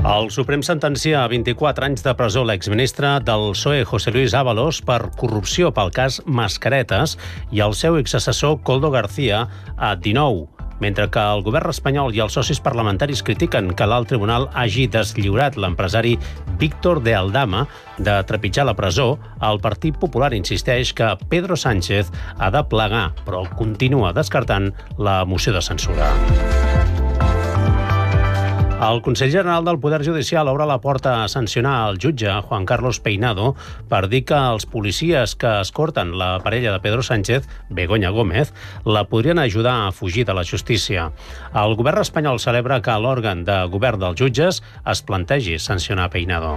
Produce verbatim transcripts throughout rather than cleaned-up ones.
El Suprem sentencia a vint-i-quatre anys de presó l'exministre del P S O E, José Luis Ábalos, per corrupció pel cas Mascaretes i el seu exassessor Koldo García a dinou, mentre que el govern espanyol i els socis parlamentaris critiquen que l'alt tribunal hagi deslliurat l'empresari Víctor de Aldama de trepitjar la presó. El Partit Popular insisteix que Pedro Sánchez ha de plegar, però continua descartant la moció de censura. El Consell General del Poder Judicial obre la porta a sancionar el jutge Juan Carlos Peinado per dir que els policies que escorten la parella de Pedro Sánchez, Begoña Gómez, la podrien ajudar a fugir de la justícia. El govern espanyol celebra que l'òrgan de govern dels jutges es plantegi sancionar Peinado.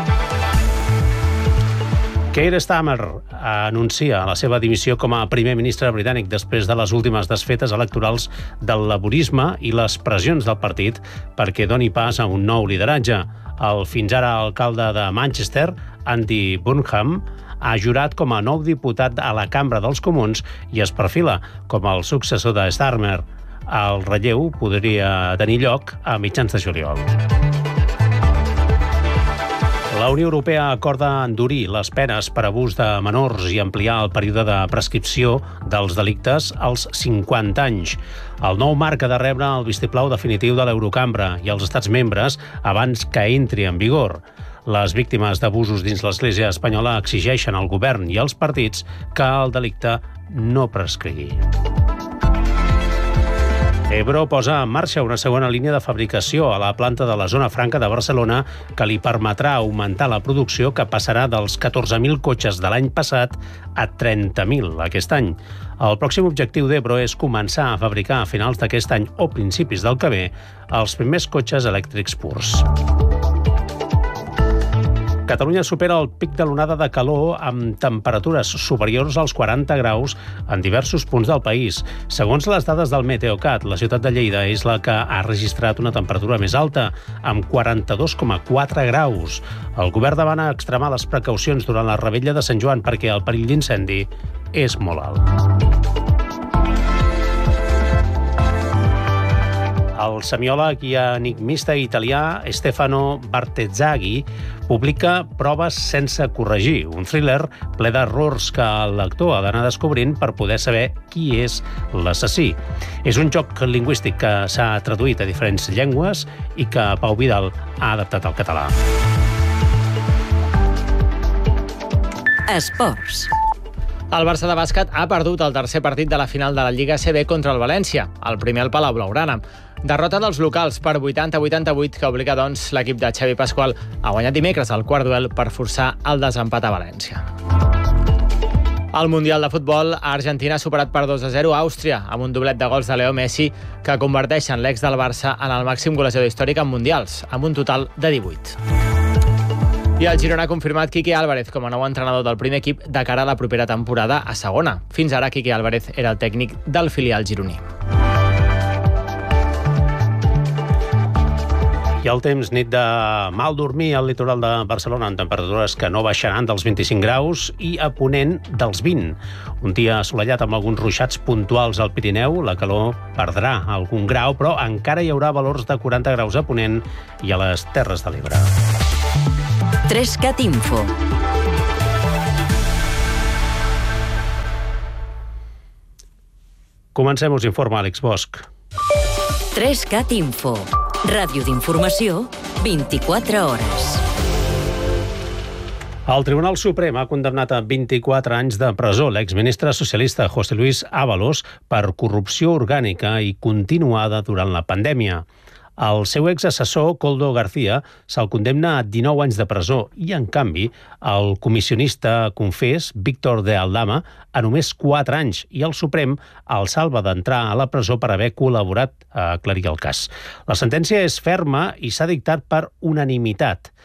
Keir Starmer anuncia la seva dimissió com a primer ministre britànic després de les últimes desfetes electorals del laborisme i les pressions del partit perquè doni pas a un nou lideratge. El fins ara alcalde de Manchester, Andy Burnham, ha jurat com a nou diputat a la Cambra dels Comuns i es perfila com el successor de Starmer. El relleu podria tenir lloc a mitjans de juliol. La Unió Europea acorda endurir les penes per abús de menors i ampliar el període de prescripció dels delictes als cinquanta anys. El nou marc ha de rebre el vistiplau definitiu de l'Eurocambra i els estats membres abans que entri en vigor. Les víctimes d'abusos dins l'Església espanyola exigeixen al govern i als partits que el delicte no prescrigui. Ebro posa en marxa una segona línia de fabricació a la planta de la Zona Franca de Barcelona que li permetrà augmentar la producció, que passarà dels catorze mil cotxes de l'any passat a trenta mil aquest any. El pròxim objectiu d'Ebro és començar a fabricar a finals d'aquest any o principis del que ve els primers cotxes elèctrics purs. Catalunya supera el pic de l'onada de calor amb temperatures superiors als quaranta graus en diversos punts del país. Segons les dades del Meteocat, la ciutat de Lleida és la que ha registrat una temperatura més alta, amb quaranta-dos coma quatre graus. El govern demana extremar les precaucions durant la revetlla de Sant Joan perquè el perill d'incendi és molt alt. El semiòleg i enigmista italià Stefano Bartezzaghi publica Proves sense corregir, un thriller ple d'errors que el lector ha d'anar descobrint per poder saber qui és l'assassí. És un joc lingüístic que s'ha traduït a diferents llengües i que Pau Vidal ha adaptat al català. Esports. El Barça de bàsquet ha perdut el tercer partit de la final de la Lliga A C B contra el València, el primer al Palau Blaugrana. Derrota dels locals per vuitanta a vuitanta-vuit que obliga, doncs, l'equip de Xavi Pasqual a guanyar dimecres el quart duel per forçar el desempat a València. Al Mundial de Futbol, Argentina ha superat per dos a zero a Àustria, amb un doblet de gols de Leo Messi que converteixen l'ex del Barça en el màxim golejador històric en mundials, amb un total de divuit. I el Girona ha confirmat Quique Álvarez com a nou entrenador del primer equip de cara a la propera temporada a segona. Fins ara, Quique Álvarez era el tècnic del filial gironí. I el temps, nit de mal dormir al litoral de Barcelona, amb temperatures que no baixaran dels vint-i-cinc graus i a ponent dels vint. Un dia assolellat amb alguns ruixats puntuals al Pirineu, la calor perdrà algun grau, però encara hi haurà valors de quaranta graus a ponent i a les Terres de l'Ebre. Trescat Info. Comencem, us informa Àlex Bosch. Trescat Info. Ràdio d'informació, vint-i-quatre hores. El Tribunal Suprem ha condemnat a vint-i-quatre anys de presó l'exministre socialista José Luis Ábalos per corrupció orgànica i continuada durant la pandèmia. El seu exassessor, Koldo García, se'l condemna a dinou anys de presó i, en canvi, el comissionista confés, Víctor de Aldama, a només quatre anys i el Suprem el salva d'entrar a la presó per haver col·laborat a aclarir el cas. La sentència és ferma i s'ha dictat per unanimitat.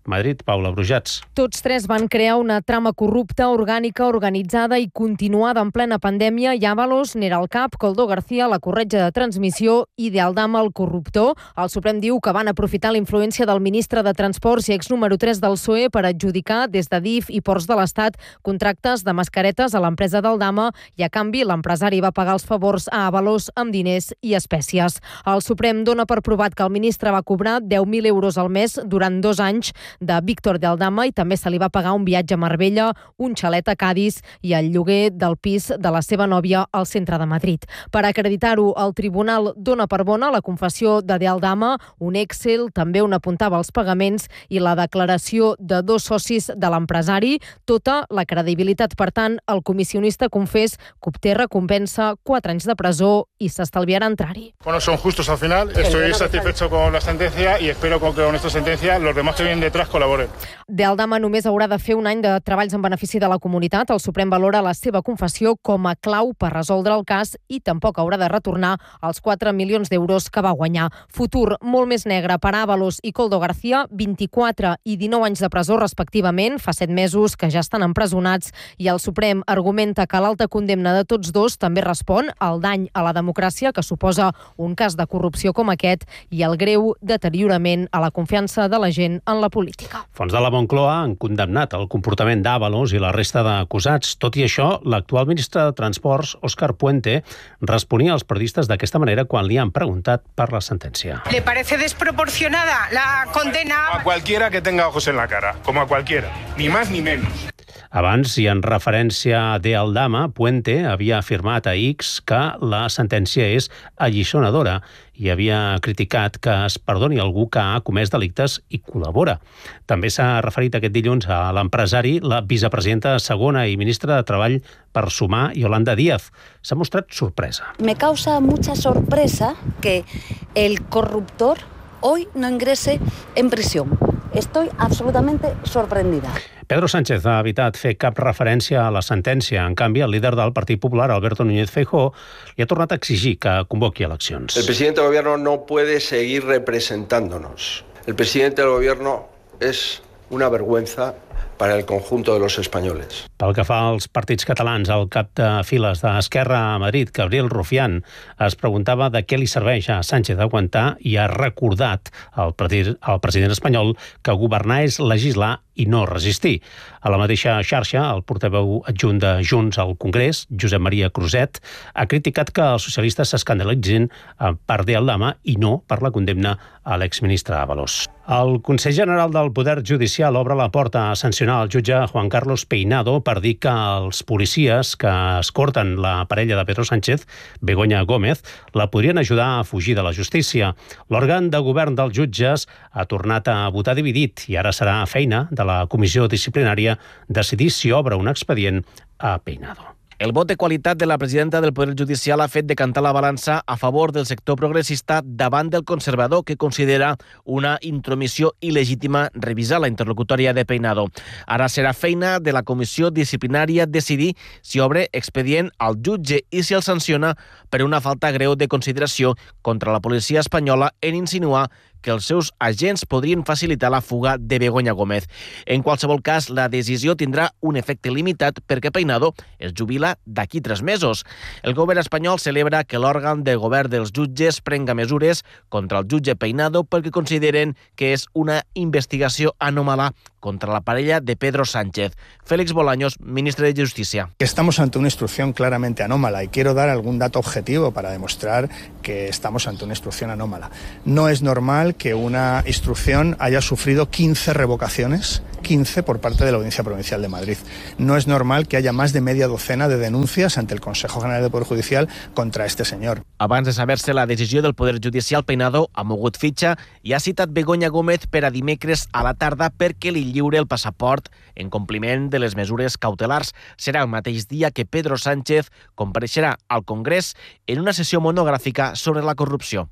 Madrid, Paula Brujats. Tots tres van crear una trama corrupta, orgànica, organitzada i continuada en plena pandèmia, i Ábalos n'era el cap, Koldo García la corretja de transmissió i De Aldama el corruptor. El Suprem diu que van aprofitar la influència del ministre de Transports i ex número tres del P S O E per adjudicar des de D I F i Ports de l'Estat contractes de mascaretes a l'empresa d'Aldama i, a canvi, l'empresari va pagar els favors a Ábalos amb diners i espècies. El Suprem dona per provat que el ministre va cobrar deu mil euros al mes durant dos anys de Víctor de Aldama i també se li va pagar un viatge a Marbella, un xalet a Cádiz i el lloguer del pis de la seva nòvia al centre de Madrid. Per acreditar-ho, el tribunal dona per bona la confessió de De Aldama, un Excel també on apuntava els pagaments i la declaració de dos socis de l'empresari. Tota la credibilitat, per tant, el comissionista confés que obté recompensa, quatre anys de presó i s'estalviarà entrar-hi. Bueno, son justos al final. Estoy satisfecho con la sentencia y espero que con esta sentencia los demás que vienen detrás col·laboren. De Aldama només haurà de fer un any de treballs en benefici de la comunitat. El Suprem valora la seva confessió com a clau per resoldre el cas i tampoc haurà de retornar els quatre milions d'euros que va guanyar. Futur molt més negre per Ábalos i Koldo García, vint-i-quatre i dinou anys de presó respectivament, fa set mesos que ja estan empresonats, i el Suprem argumenta que l'alta condemna de tots dos també respon al dany a la democràcia que suposa un cas de corrupció com aquest i el greu deteriorament a la confiança de la gent en la política. Fons de la Moncloa han condemnat el comportament d'Ábalos i la resta d'acusats. Tot i això, l'actual ministre de Transports, Óscar Puente, responia als periodistes d'aquesta manera quan li han preguntat per la sentència. ¿Le parece desproporcionada la condena? A cualquiera que tenga ojos en la cara, como a cualquiera, ni más ni menos. Abans, i en referència a De Aldama, Puente havia afirmat a X que la sentència és alliçonadora i havia criticat que es perdoni algú que ha comès delictes i col·labora. També s'ha referit aquest dilluns a l'empresari, la vicepresidenta segona i ministra de Treball per Sumar, Yolanda Díaz. S'ha mostrat sorpresa. Me causa mucha sorpresa que el corruptor hoy no ingrese en prisión. Estoy absolutamente sorprendida. Pedro Sánchez ha evitat fer cap referència a la sentència. En canvi, el líder del Partit Popular, Alberto Núñez Feijóo, li ha tornat a exigir que convoqui eleccions. El presidente del gobierno no puede seguir representándonos. El presidente del gobierno es una vergüenza para el conjunto de los españoles. Pel que fa als partits catalans, el cap de files d'Esquerra a Madrid, Gabriel Rufián, es preguntava de què li serveix a Sánchez aguantar i ha recordat al president espanyol que governar és legislar i no resistir. A la mateixa xarxa, el portaveu adjunt de Junts al Congrés, Josep Maria Cruzet, ha criticat que els socialistes s'escandalitzin per De Aldama i no per la condemna a l'exministre Ábalos. El Consell General del Poder Judicial obre la porta a sancionar el jutge Juan Carlos Peinado per dir que els policies que escorten la parella de Pedro Sánchez, Begoña Gómez, la podrien ajudar a fugir de la justícia. L'òrgan de govern dels jutges ha tornat a votar dividit i ara serà feina de la comissió disciplinària decidir si obre un expedient a Peinado. El vot de qualitat de la presidenta del Poder Judicial ha fet decantar la balança a favor del sector progressista davant del conservador, que considera una intromissió il·legítima revisar la interlocutòria de Peinado. Ara serà feina de la comissió disciplinària decidir si obre expedient al jutge i si el sanciona per una falta greu de consideració contra la policia espanyola en insinuar que els seus agents podrien facilitar la fuga de Begoña Gómez. En qualsevol cas, la decisió tindrà un efecte limitat perquè Peinado es jubila d'aquí tres mesos. El govern espanyol celebra que l'òrgan de govern dels jutges prenga mesures contra el jutge Peinado perquè consideren que és una investigació anòmala contra la parella de Pedro Sánchez. Félix Bolaños, ministre de Justicia. Estamos ante una instrucción claramente anómala y quiero dar algún dato objetivo para demostrar que estamos ante una instrucción anómala. No es normal que una instrucción haya sufrido quince revocaciones, quince por parte de la Audiencia Provincial de Madrid. No es normal que haya más de media docena de denuncias ante el Consejo General del Poder Judicial contra este señor. Abans de saber-se la decisió del Poder Judicial, Peinado ha mogut fitxa i ha citat Begoña Gómez per a dimecres a la tarda perquè li lliure el passaport en compliment de les mesures cautelars. Serà el mateix dia que Pedro Sánchez compareixerà al Congrés en una sessió monogràfica sobre la corrupció.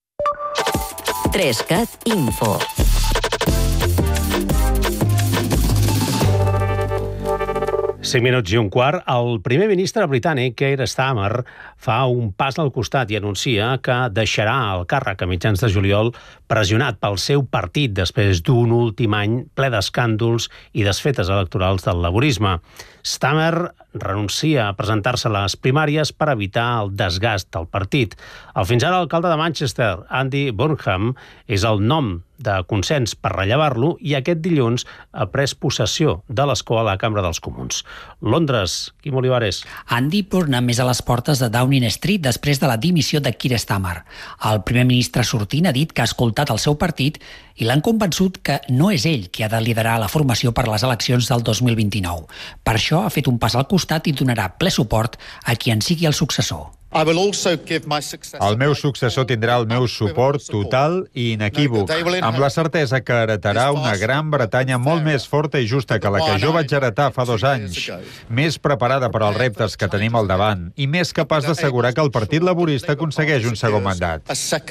tres cat Info. cinc minuts i un quart. El primer ministre britànic, Keir Starmer, fa un pas al costat i anuncia que deixarà el càrrec a mitjans de juliol pressionat pel seu partit després d'un últim any ple d'escàndols i desfetes electorals del laborisme. Starmer renuncia a presentar-se a les primàries per evitar el desgast del partit. El fins ara alcalde de Manchester, Andy Burnham, és el nom de consens per rellevar-lo i aquest dilluns ha pres possessió de l'escó a la Cambra dels Comuns. Londres, Quim Olivares. Andy Burnham és a les portes de Downing Street després de la dimissió de Keir Starmer. El primer ministre sortint ha dit que ha escoltat el seu partit i l'han convençut que no és ell qui ha de liderar la formació per les eleccions del dos mil vint-i-nou. Per això ha fet un pas al costat i donarà ple suport a qui en sigui el successor. El meu successor tindrà el meu suport total i inequívoc, amb la certesa que heretarà una Gran Bretanya molt més forta i justa que la que jo vaig heretar fa dos anys, més preparada per als reptes que tenim al davant i més capaç d'assegurar que el Partit Laborista aconsegueix un segon mandat.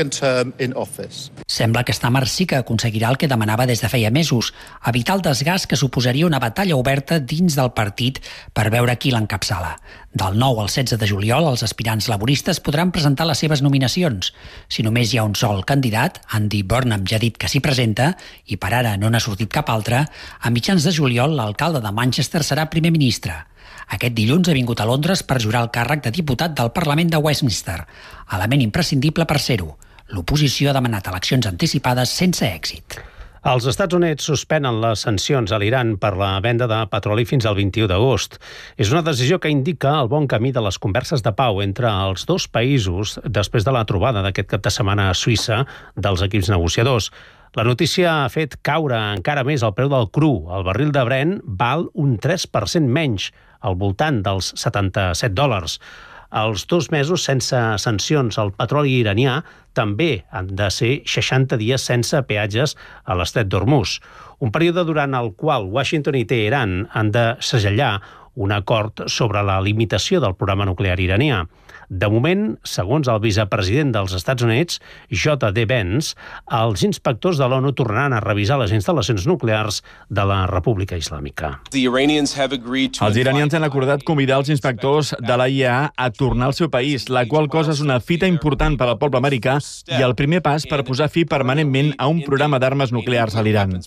Sembla que Starmer sí que aconseguirà el que demanava des de feia mesos, evitar el desgast que suposaria una batalla oberta dins del partit per veure qui l'encapçala. Del nou al setze de juliol, els aspirants laboristes podran presentar les seves nominacions. Si només hi ha un sol candidat, Andy Burnham ja ha dit que s'hi presenta, i per ara no n'ha sortit cap altre, a mitjans de juliol l'alcalde de Manchester serà primer ministre. Aquest dilluns ha vingut a Londres per jurar el càrrec de diputat del Parlament de Westminster, element imprescindible per ser-ho. L'oposició ha demanat eleccions anticipades sense èxit. Els Estats Units suspenen les sancions a l'Iran per la venda de petroli fins al vint-i-u d'agost. És una decisió que indica el bon camí de les converses de pau entre els dos països després de la trobada d'aquest cap de setmana a Suïssa dels equips negociadors. La notícia ha fet caure encara més el preu del cru. El barril de Brent val un tres per cent menys, al voltant dels setanta-set dòlars. Els dos mesos sense sancions al petroli iranià també han de ser seixanta dies sense peatges a l'estret d'Hormuz, un període durant el qual Washington i Teheran han de segellar un acord sobre la limitació del programa nuclear iranià. De moment, segons el vicepresident dels Estats Units, J D Vance, els inspectors de l'ONU tornaran a revisar les instal·lacions nuclears de la República Islàmica. Els iranians han acordat convidar els inspectors de la I A A a tornar al seu país, la qual cosa és una fita important per al poble americà i el primer pas per posar fi permanentment a un programa d'armes nuclears a l'Iran.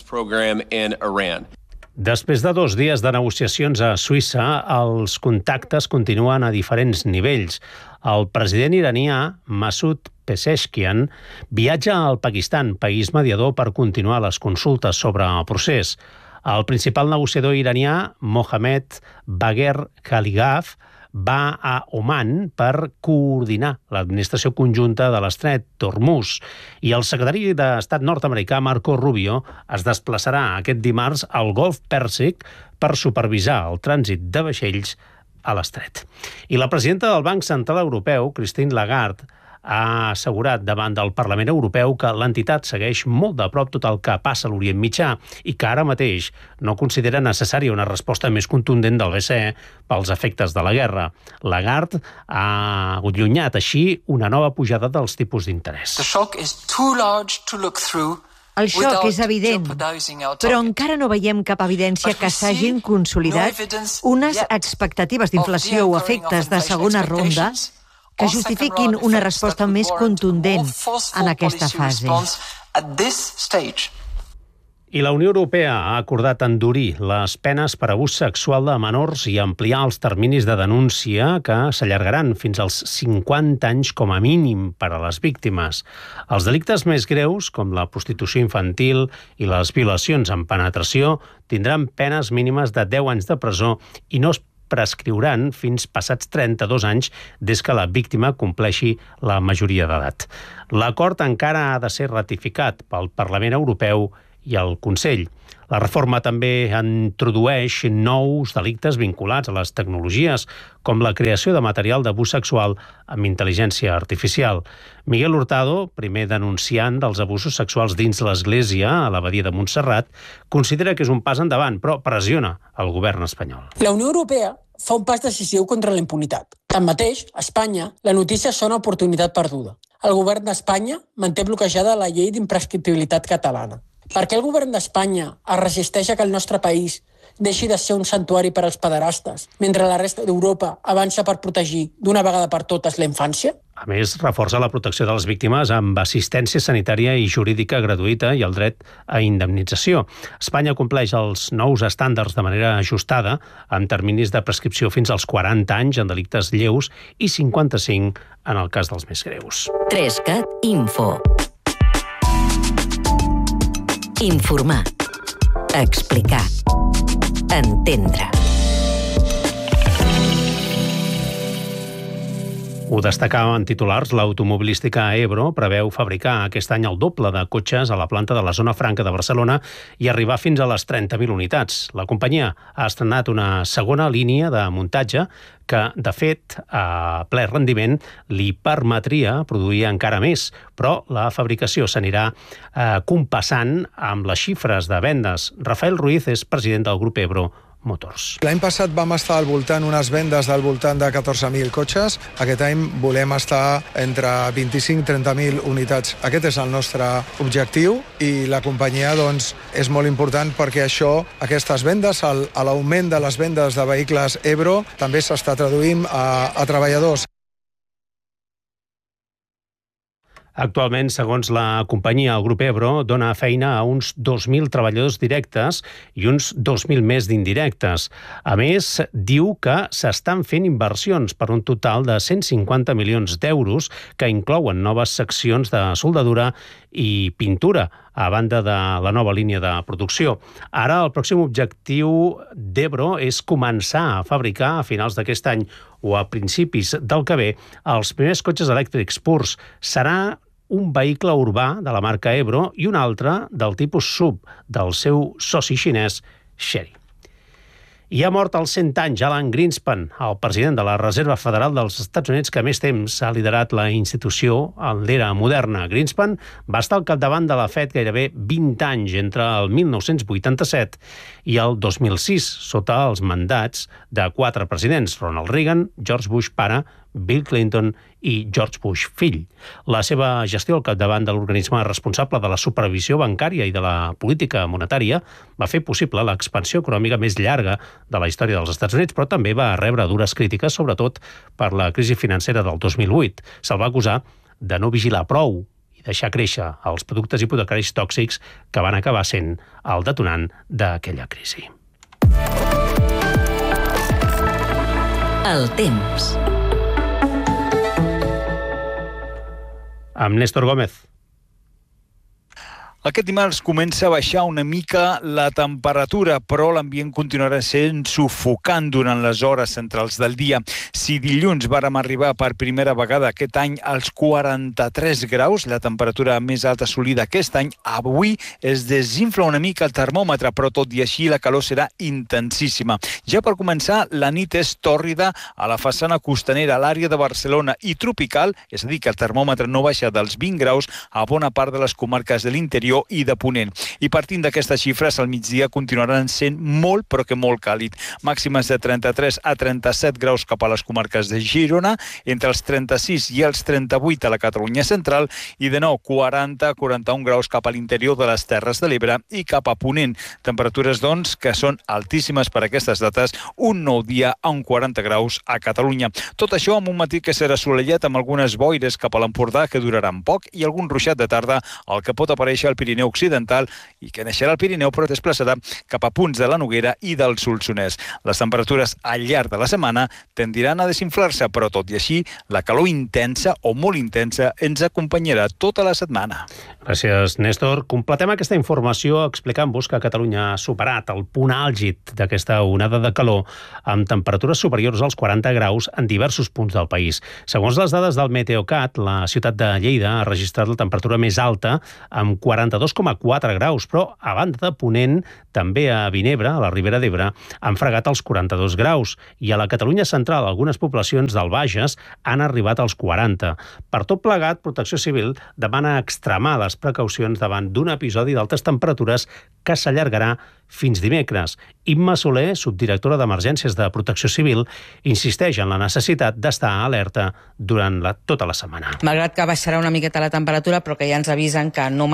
Després de dos dies de negociacions a Suïssa, els contactes continuen a diferents nivells. El president iranià, Masoud Pezeshkian, viatja al Pakistan, país mediador, per continuar les consultes sobre el procés. El principal negociador iranià, Mohammad Bagher Khalilzad, va a Oman per coordinar l'administració conjunta de l'estret d'Hormuz i el secretari d'Estat nord-americà Marco Rubio es desplaçarà aquest dimarts al Golf Pèrsic per supervisar el trànsit de vaixells a l'estret. I la presidenta del Banc Central Europeu, Christine Lagarde, ha assegurat davant del Parlament Europeu que l'entitat segueix molt de prop tot el que passa a l'Orient Mitjà i que ara mateix no considera necessària una resposta més contundent del B C E pels efectes de la guerra. Lagarde ha allunyat així una nova pujada dels tipus d'interès. El xoc és evident, però encara no veiem cap evidència que s'hagin consolidat unes expectatives d'inflació o efectes de segona ronda que justifiquin una resposta més contundent en aquesta fase. I la Unió Europea ha acordat endurir les penes per abús sexual de menors i ampliar els terminis de denúncia que s'allargaran fins als cinquanta anys com a mínim per a les víctimes. Els delictes més greus, com la prostitució infantil i les violacions amb penetració, tindran penes mínimes de deu anys de presó i no es prescriuran fins passats trenta-dos anys des que la víctima compleixi la majoria d'edat. L'acord encara ha de ser ratificat pel Parlament Europeu i el Consell. La reforma també introdueix nous delictes vinculats a les tecnologies, com la creació de material d'abús sexual amb intel·ligència artificial. Miguel Hurtado, primer denunciant dels abusos sexuals dins l'Església a l'abadia de Montserrat, considera que és un pas endavant, però pressiona el govern espanyol. La Unió Europea fa un pas decisiu contra la impunitat. Tanmateix, a Espanya, la notícia sona oportunitat perduda. El govern d'Espanya manté bloquejada la llei d'imprescriptibilitat catalana. Per què el govern d'Espanya es resisteix a que el nostre país deixi de ser un santuari per als pederastes, mentre la resta d'Europa avança per protegir d'una vegada per totes la infància? A més, reforça la protecció de les víctimes amb assistència sanitària i jurídica gratuïta i el dret a indemnització. Espanya compleix els nous estàndards de manera ajustada, amb terminis de prescripció fins als quaranta anys en delictes lleus i cinquanta-cinc en el cas dels més greus. trescat Info. Informar. Explicar. Entendre. Ho destacava en titulars, l'automobilística Ebro preveu fabricar aquest any el doble de cotxes a la planta de la Zona Franca de Barcelona i arribar fins a les trenta mil unitats. La companyia ha estrenat una segona línia de muntatge que, de fet, a ple rendiment li permetria produir encara més, però la fabricació s'anirà eh, compassant amb les xifres de vendes. Rafael Ruiz és president del grup Ebro Motors. L'any passat vam estar al voltant, unes vendes del voltant de catorze mil cotxes. Aquest any volem estar entre vint-i-cinc i trenta mil unitats. Aquest és el nostre objectiu i la companyia doncs, és molt important perquè això, aquestes vendes, l'augment de les vendes de vehicles Ebro també s'està traduint a, a treballadors. Actualment, segons la companyia, el grup Ebro dona feina a uns dos mil treballadors directes i uns dos mil més d'indirectes. A més, diu que s'estan fent inversions per un total de cent cinquanta milions d'euros que inclouen noves seccions de soldadura i pintura, a banda de la nova línia de producció. Ara, el pròxim objectiu d'Ebro és començar a fabricar a finals d'aquest any o a principis del que ve els primers cotxes elèctrics purs. Serà un vehicle urbà de la marca Ebro i un altre del tipus S U V del seu soci xinès Chery. I ha mort als cent anys Alan Greenspan, el president de la Reserva Federal dels Estats Units que més temps ha liderat la institució en l'era moderna. Greenspan va estar al capdavant de la Fed gairebé vint anys entre el mil nou-cents vuitanta-set i el dos mil sis, sota els mandats de quatre presidents, Ronald Reagan, George Bush pare, Bill Clinton i George Bush fill. La seva gestió al capdavant de l'organisme responsable de la supervisió bancària i de la política monetària va fer possible l'expansió econòmica més llarga de la història dels Estats Units, però també va rebre dures crítiques, sobretot per la crisi financera del dos mil vuit. Se'l va acusar de no vigilar prou i deixar créixer els productes hipotecaris tòxics que van acabar sent el detonant d'aquella crisi. El temps. Amb Néstor Gómez. Aquest dimarts comença a baixar una mica la temperatura, però l'ambient continuarà sent sufocant durant les hores centrals del dia. Si dilluns vàrem arribar per primera vegada aquest any als quaranta-tres graus, la temperatura més alta assolida aquest any, avui es desinfla una mica el termòmetre, però tot i així la calor serà intensíssima. Ja per començar, la nit és tòrrida a la façana costanera, a l'àrea de Barcelona i tropical, és a dir, que el termòmetre no baixa dels vint graus a bona part de les comarques de l'interior i de Ponent. I partint d'aquestes xifres, al migdia continuaran sent molt, però que molt càlid. Màximes de trenta-tres a trenta-set graus cap a les comarques de Girona, entre els trenta-sis i els trenta-vuit a la Catalunya central i de nou quaranta a quaranta-un graus cap a l'interior de les Terres de l'Ebre i cap a Ponent. Temperatures, doncs, que són altíssimes per aquestes dates, un nou dia a un quaranta graus a Catalunya. Tot això amb un matí que serà assolellat amb algunes boires cap a l'Empordà que duraran poc i algun ruixat de tarda, el que pot aparèixer al Pirineu Occidental i que naixerà al Pirineu però desplaçarà cap a punts de la Noguera i del Solsonès. Les temperatures al llarg de la setmana tendiran a desinflar-se, però tot i així la calor intensa o molt intensa ens acompanyarà tota la setmana. Gràcies, Néstor. Completem aquesta informació explicant-vos que Catalunya ha superat el punt àlgid d'aquesta onada de calor amb temperatures superiors als quaranta graus en diversos punts del país. Segons les dades del Meteocat, la ciutat de Lleida ha registrat la temperatura més alta amb quaranta-dos coma quatre graus, però a banda de Ponent, també a Vinebre, a la Ribera d'Ebre, han fregat els quaranta-dos graus i a la Catalunya central algunes poblacions del Bages han arribat als quaranta. Per tot plegat, Protecció Civil demana extremar les precaucions davant d'un episodi d'altes temperatures que s'allargarà fins dimecres. Imma Soler, subdirectora d'Emergències de Protecció Civil, insisteix en la necessitat d'estar alerta durant la, tota la setmana. Malgrat que baixarà una miqueta la temperatura, però que ja ens avisen que no massa i per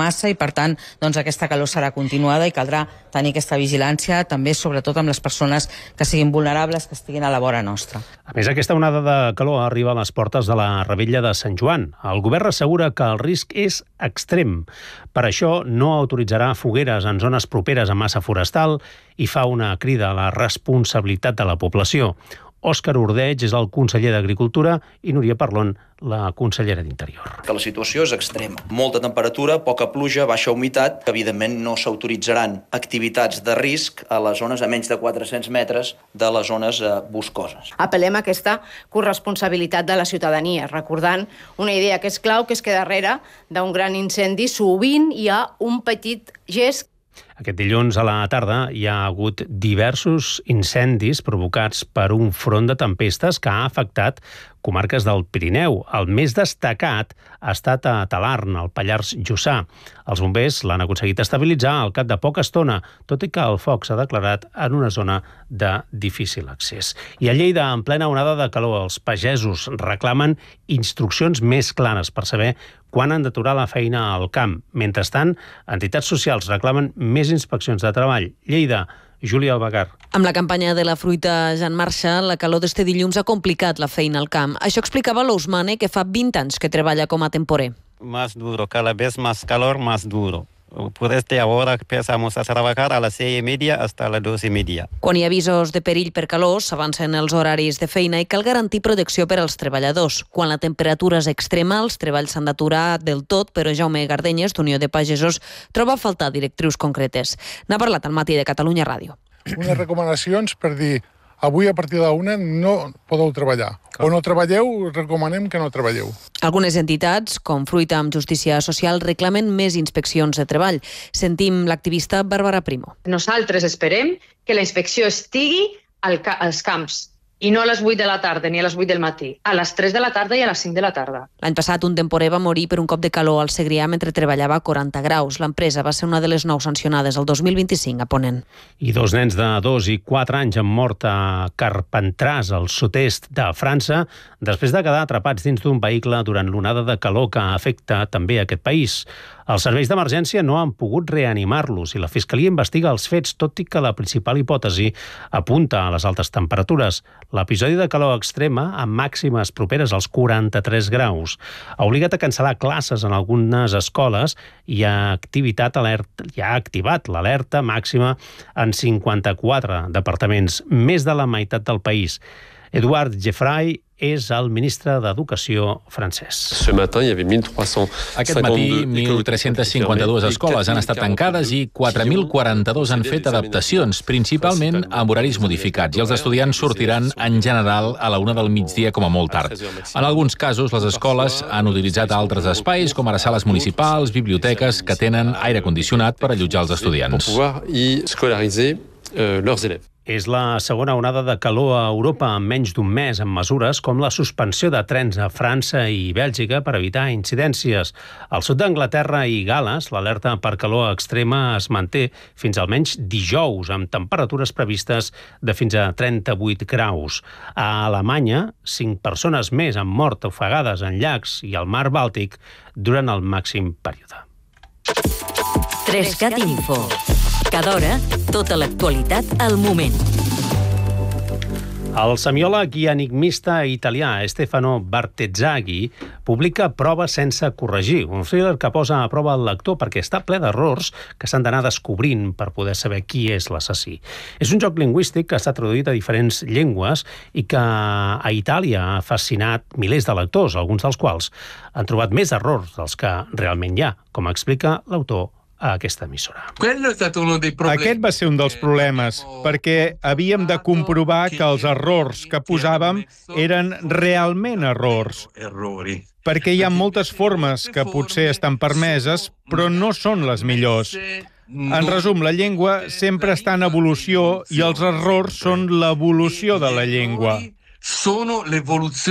Per tant, doncs, aquesta calor serà continuada i caldrà tenir aquesta vigilància també, sobretot amb les persones que siguin vulnerables, que estiguin a la vora nostra. A més, aquesta onada de calor arriba a les portes de la Revetlla de Sant Joan. El govern assegura que el risc és extrem. Per això no autoritzarà fogueres en zones properes a massa forestal i fa una crida a la responsabilitat de la població. Òscar Ordeig és el conseller d'Agricultura i Núria Parlon, la consellera d'Interior. Que la situació és extrema. Molta temperatura, poca pluja, baixa humitat. Evidentment no s'autoritzaran activitats de risc a les zones a menys de quatre-cents metres de les zones boscoses. Apel·lem a aquesta corresponsabilitat de la ciutadania, recordant una idea que és clau, que és que darrere d'un gran incendi sovint hi ha un petit gest. Aquest dilluns a la tarda hi ha hagut diversos incendis provocats per un front de tempestes que ha afectat comarques del Pirineu. El més destacat ha estat a Talarn, al Pallars Jussà. Els bombers l'han aconseguit estabilitzar al cap de poca estona, tot i que el foc s'ha declarat en una zona de difícil accés. I a Lleida, en plena onada de calor, els pagesos reclamen instruccions més clares per saber quan han d'aturar la feina al camp. Mentrestant, entitats socials reclamen més inspeccions de treball. Lleida, Júlia Albagar. Amb la campanya de la fruita ja en marxa, la calor d'este dilluns ha complicat la feina al camp. Això explicava l'Ousmane, que fa vint anys que treballa com a temporer. Más duro, cada vez más calor, más duro. Por este ahora empezamos a trabajar a las seis y media hasta las dos y media. Quan hi ha avisos de perill per calor, s'avancen els horaris de feina i cal garantir protecció per als treballadors. Quan la temperatura és extrema, els treballs s'han d'aturar del tot, però Jaume Gardenyes, d'Unió de Pagesos, troba a faltar directrius concretes. N'ha parlat al matí de Catalunya Ràdio. Unes recomanacions per dir avui a partir de la una no podeu treballar. O no treballeu, recomanem que no treballeu. Algunes entitats, com Fruita amb Justícia Social, reclamen més inspeccions de treball. Sentim l'activista Bàrbara Primo. Nosaltres esperem que la inspecció estigui al ca- als camps i no a les vuit de la tarda ni a les vuit del matí, a les tres de la tarda i a les cinc de la tarda. L'any passat un temporer va morir per un cop de calor al Segrià mentre treballava a quaranta graus. L'empresa va ser una de les nou sancionades el dos mil vint-i-cinc a Ponent. I dos nens de dos i quatre anys han mort a Carpentràs, al sud-est de França, després de quedar atrapats dins d'un vehicle durant l'onada de calor que afecta també aquest país. Els serveis d'emergència no han pogut reanimar-los i la Fiscalia investiga els fets, tot i que la principal hipòtesi apunta a les altes temperatures. L'episodi de calor extrema, amb màximes properes als quaranta-tres graus, ha obligat a cancel·lar classes en algunes escoles i ha, activitat alerta, i ha activat l'alerta màxima en cinquanta-quatre departaments, més de la meitat del país. Eduard Geffray és el ministre d'Educació francès. Aquest matí, mil tres-cents cinquanta-dues escoles han estat tancades i quatre mil quaranta-dos han fet adaptacions, principalment amb horaris modificats, i els estudiants sortiran en general a la una del migdia com a molt tard. En alguns casos, les escoles han utilitzat altres espais, com ara sales municipals, biblioteques, que tenen aire condicionat per allotjar els estudiants. És la segona onada de calor a Europa en menys d'un mes, amb mesures com la suspensió de trens a França i Bèlgica per evitar incidències. Al sud d'Anglaterra i Gal·les, l'alerta per calor extrema es manté fins almenys dijous, amb temperatures previstes de fins a trenta-vuit graus. A Alemanya, cinc persones més han mort ofegades en llacs i al mar Bàltic durant el màxim període. Trescat Info. Cada hora, tota l'actualitat al moment. El semiòleg i enigmista italià Stefano Bartezzaghi publica Prova sense corregir, un thriller que posa a prova el lector perquè està ple d'errors que s'han d'anar descobrint per poder saber qui és l'assassí. És un joc lingüístic que està traduït a diferents llengües i que a Itàlia ha fascinat milers de lectors, alguns dels quals han trobat més errors dels que realment hi ha, com explica l'autor a aquesta emissora. Aquest va ser un dels problemes, perquè havíem de comprovar que els errors que posàvem eren realment errors. Perquè hi ha moltes formes que potser estan permeses, però no són les millors. En resum, la llengua sempre està en evolució i els errors són l'evolució de la llengua.